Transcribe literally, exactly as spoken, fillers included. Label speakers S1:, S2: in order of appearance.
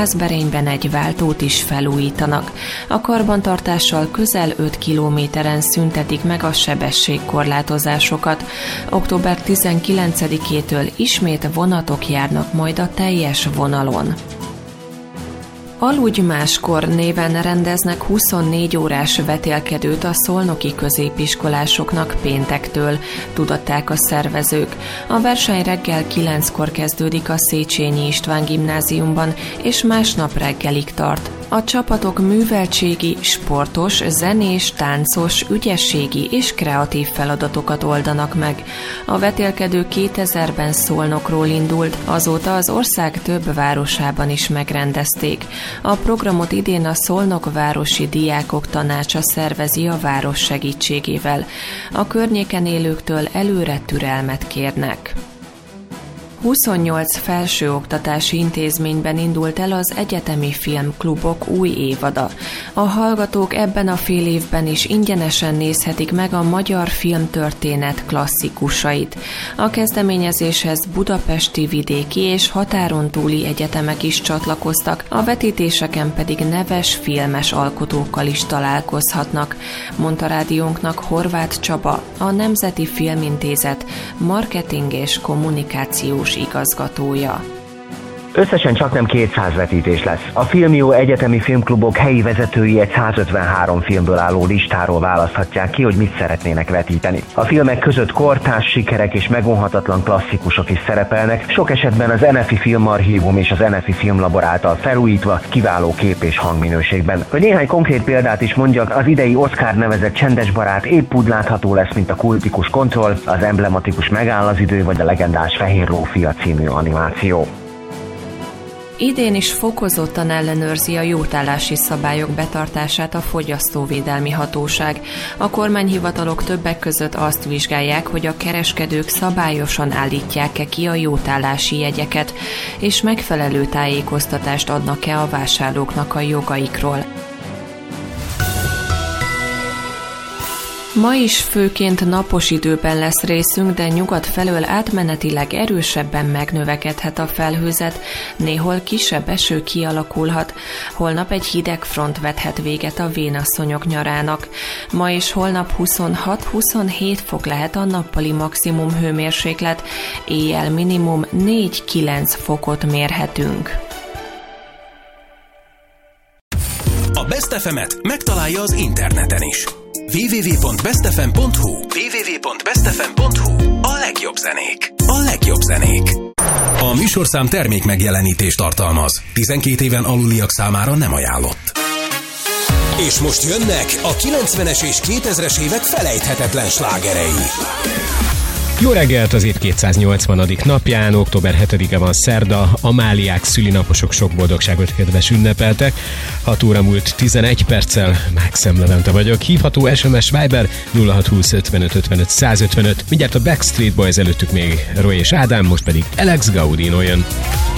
S1: Jászberényben egy váltót is felújítanak. A karbantartással közel öt kilométeren szüntetik meg a sebességkorlátozásokat. október tizenkilencedikétől ismét vonatok járnak majd a teljes vonalon. Aludj máskor néven rendeznek huszonnégy órás vetélkedőt a szolnoki középiskolásoknak péntektől, tudatták a szervezők. A verseny reggel kilenckor kezdődik a Széchenyi István gimnáziumban, és másnap reggelig tart. A csapatok műveltségi, sportos, zenés, táncos, ügyességi és kreatív feladatokat oldanak meg. A vetélkedő kétezerben Szolnokról indult, azóta az ország több városában is megrendezték. A programot idén a Szolnok Városi Diákok Tanácsa szervezi a város segítségével. A környéken élőktől előre türelmet kérnek. huszonnyolc felsőoktatási intézményben indult el az egyetemi filmklubok új évada. A hallgatók ebben a fél évben is ingyenesen nézhetik meg a magyar filmtörténet klasszikusait. A kezdeményezéshez budapesti, vidéki és határon túli egyetemek is csatlakoztak, a vetítéseken pedig neves filmes alkotókkal is találkozhatnak, mondta rádiónknak Horváth Csaba, a Nemzeti Filmintézet marketing és kommunikációs igazgatója.
S2: Összesen csaknem kétszáz vetítés lesz. A Filmjó egyetemi filmklubok helyi vezetői egy százötvenhárom filmből álló listáról választhatják ki, hogy mit szeretnének vetíteni. A filmek között kortárs sikerek és megunhatatlan klasszikusok is szerepelnek, sok esetben az en ef i Filmarchívum és az en ef i Filmlabor által felújítva, kiváló kép- és hangminőségben. Hogy néhány konkrét példát is mondjak, az idei Oscar nevezett Csendes barát épp úgy látható lesz, mint a kultikus Kontroll, az emblematikus Megáll az idő vagy a legendás Fehér lófia című animáció.
S1: Idén is fokozottan ellenőrzi a jótállási szabályok betartását a Fogyasztóvédelmi Hatóság. A kormányhivatalok többek között azt vizsgálják, hogy a kereskedők szabályosan állítják-e ki a jótállási jegyeket, és megfelelő tájékoztatást adnak-e a vásárlóknak a jogaikról. Ma is főként napos időben lesz részünk, de nyugat felől átmenetileg erősebben megnövekedhet a felhőzet, néhol kisebb eső kialakulhat. Holnap egy hideg front vethet véget a vénasszonyok nyarának. Ma és holnap huszonhat-huszonhét fok lehet a nappali maximum hőmérséklet, éjjel minimum négy-kilenc fokot mérhetünk.
S3: A Best ef emet megtalálja az interneten is. double-u double-u double-u pont best f m pont h u double-u double-u double-u pont best f m pont h u A legjobb zenék. A legjobb zenék. A műsorszám termék megjelenítést tartalmaz. tizenkét éven aluliak számára nem ajánlott. És most jönnek a kilencvenes és kétezres évek felejthetetlen slágerei.
S4: Jó reggelt az év kétszáznyolcvanadik napján, október hetedike van szerda, Amáliák, szülinaposok sok boldogságot kedves ünnepeltek. hat óra múlt tizenegy perccel, Mákszem Levente vagyok. Hívható es em es Viber nulla hat húsz ötvenöt ötvenöt százötvenöt. Mindjárt a Backstreet Boys, előttük még Roy és Ádám, most pedig Alex Gaudino jön.